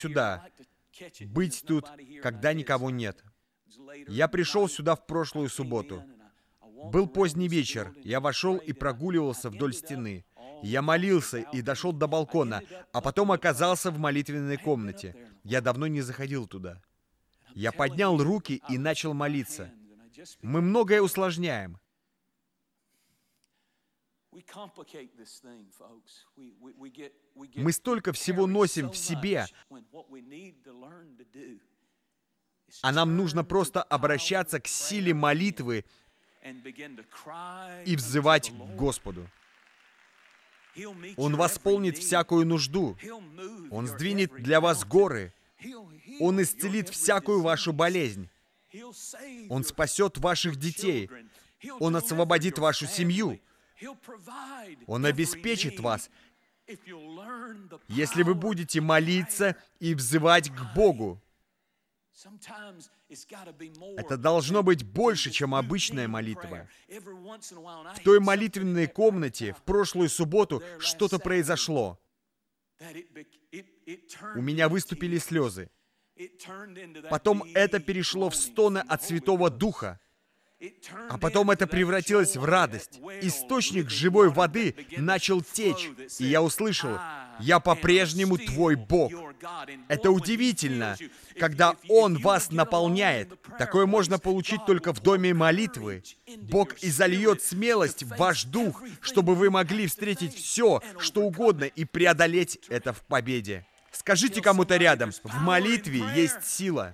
сюда, быть тут, когда никого нет. Я пришел сюда в прошлую субботу. Был поздний вечер, я вошел и прогуливался вдоль стены. Я молился и дошел до балкона, а потом оказался в молитвенной комнате. Я давно не заходил туда. Я поднял руки и начал молиться. Мы многое усложняем. Мы столько всего носим в себе, а нам нужно просто обращаться к силе молитвы и взывать к Господу. Он восполнит всякую нужду. Он сдвинет для вас горы. Он исцелит всякую вашу болезнь. Он спасет ваших детей. Он освободит вашу семью. Он обеспечит вас, если вы будете молиться и взывать к Богу. Это должно быть больше, чем обычная молитва. В той молитвенной комнате в прошлую субботу что-то произошло. У меня выступили слезы. Потом это перешло в стоны от Святого Духа. А потом это превратилось в радость. Источник живой воды начал течь, и я услышал: «Я по-прежнему твой Бог». Это удивительно, когда Он вас наполняет. Такое можно получить только в доме молитвы. Бог изольет смелость в ваш дух, чтобы вы могли встретить все, что угодно, и преодолеть это в победе. Скажите кому-то рядом: в молитве есть сила.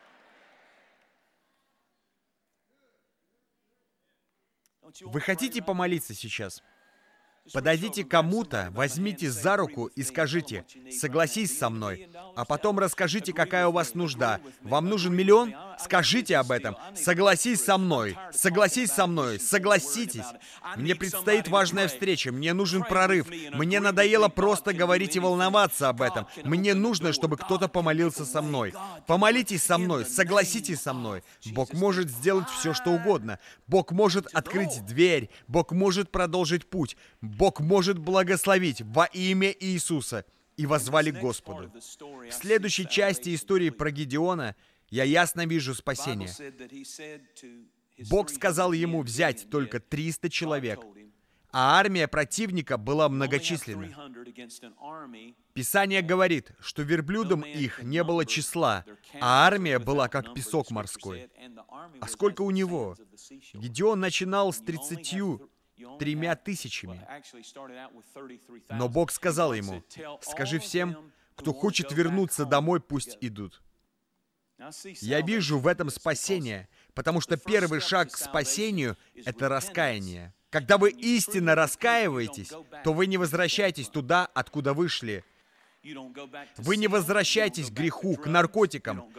Вы хотите помолиться сейчас? Подойдите к кому-то, возьмите за руку и скажите: «Согласись со мной». А потом расскажите, какая у вас нужда. Вам нужен 1 миллион? Скажите об этом. «Согласись со мной». Согласись со мной. Согласитесь. Мне предстоит важная встреча. Мне нужен прорыв. Мне надоело просто говорить и волноваться об этом. Мне нужно, чтобы кто-то помолился со мной. Помолитесь со мной. Согласитесь со мной. Бог может сделать все, что угодно. Бог может открыть дверь. Бог может продолжить путь. Бог может благословить во имя Иисуса. И воззвали к Господу. В следующей части истории про Гидеона я ясно вижу спасение. Бог сказал ему взять только 300 человек, а армия противника была многочисленна. Писание говорит, что верблюдам их не было числа, а армия была как песок морской. А сколько у него? Гидеон начинал с 33 тысячами. Но Бог сказал ему: «Скажи всем, кто хочет вернуться домой, пусть идут». Я вижу в этом спасение, потому что первый шаг к спасению — это раскаяние. Когда вы истинно раскаиваетесь, то вы не возвращаетесь туда, откуда вышли. Вы не возвращаетесь к греху, к наркотикам.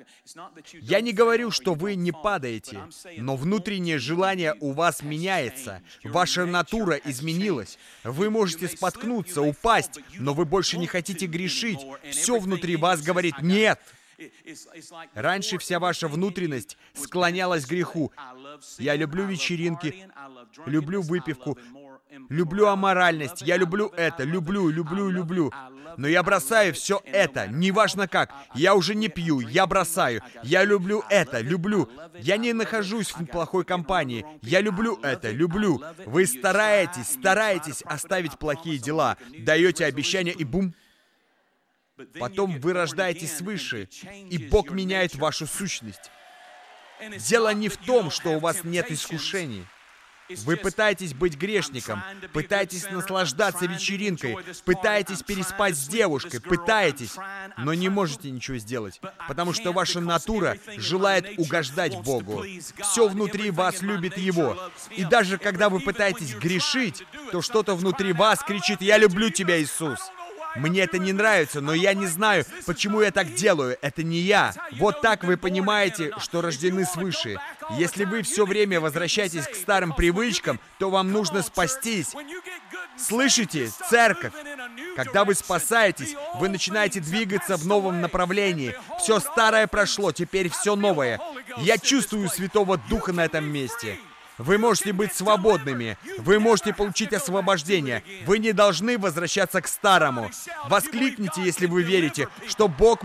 Я не говорю, что вы не падаете, но внутреннее желание у вас меняется. Ваша натура изменилась. Вы можете споткнуться, упасть, но вы больше не хотите грешить. Все внутри вас говорит «нет». Раньше вся ваша внутренность склонялась к греху. Я люблю вечеринки, люблю выпивку, люблю аморальность, я люблю это, люблю. Но я бросаю все это, неважно как. Я уже не пью, я бросаю. Я люблю это, люблю. Я не нахожусь в плохой компании. Я люблю это, люблю. Вы стараетесь оставить плохие дела. Даете обещания и бум. Потом вы рождаетесь свыше, и Бог меняет вашу сущность. Дело не в том, что у вас нет искушений. Вы пытаетесь быть грешником, пытаетесь наслаждаться вечеринкой, пытаетесь переспать с девушкой, но не можете ничего сделать, потому что ваша натура желает угождать Богу. Все внутри вас любит Его. И даже когда вы пытаетесь грешить, то что-то внутри вас кричит: «Я люблю тебя, Иисус». Мне это не нравится, но я не знаю, почему я так делаю. Это не я. Вот так вы понимаете, что рождены свыше. Если вы все время возвращаетесь к старым привычкам, то вам нужно спастись. Слышите, церковь? Когда вы спасаетесь, вы начинаете двигаться в новом направлении. Все старое прошло, теперь все новое. Я чувствую Святого Духа на этом месте. Вы можете быть свободными. Вы можете получить освобождение. Вы не должны возвращаться к старому. Воскликните, если вы верите, что Бог